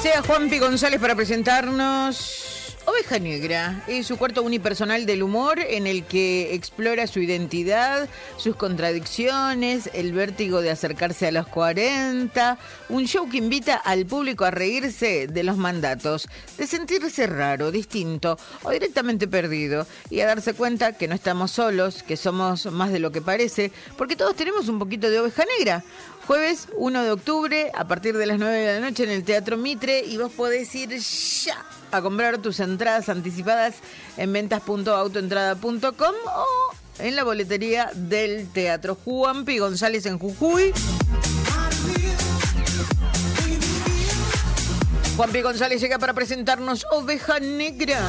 Llega Juanpi González para presentarnos Oveja Negra, es su cuarto unipersonal del humor en el que explora su identidad, sus contradicciones, el vértigo de acercarse a los 40, un show que invita al público a reírse de los mandatos, de sentirse raro, distinto o directamente perdido y a darse cuenta que no estamos solos, que somos más de lo que parece, porque todos tenemos un poquito de oveja negra. Jueves 1 de octubre, a partir de las 9 de la noche en el Teatro Mitre, y vos podés ir ya a comprar tus entradas anticipadas en ventas.autoentrada.com o en la boletería del Teatro Juanpi González en Jujuy. Juanpi González llega para presentarnos Oveja Negra.